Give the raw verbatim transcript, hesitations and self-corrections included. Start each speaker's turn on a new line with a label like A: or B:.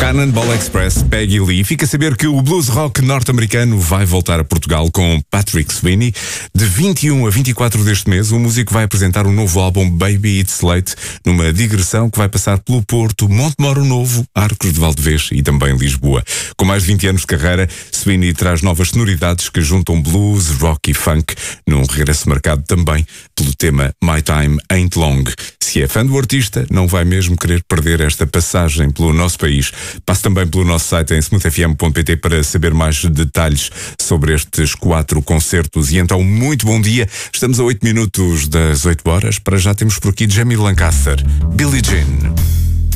A: Cannonball Express, Peggy Lee. Fica a saber que o blues rock norte-americano vai voltar a Portugal com Patrick Sweeney. De vinte e um a vinte e quatro deste mês, o músico vai apresentar um novo álbum, Baby It's Late, numa digressão que vai passar pelo Porto, Montemoro Novo, Arcos de Valdevez e também Lisboa. Com mais de vinte anos de carreira, Sweeney traz novas sonoridades que juntam blues, rock e funk, num regresso marcado também pelo tema My Time Ain't Long. Se é fã do artista, não vai mesmo querer perder esta passagem pelo nosso país. Passe também pelo nosso site em smooth f m ponto p t para saber mais detalhes sobre estes quatro concertos. E então, muito bom dia. Estamos a oito minutos das oito horas. Para já temos por aqui Jamie Lancaster, Billie Jean.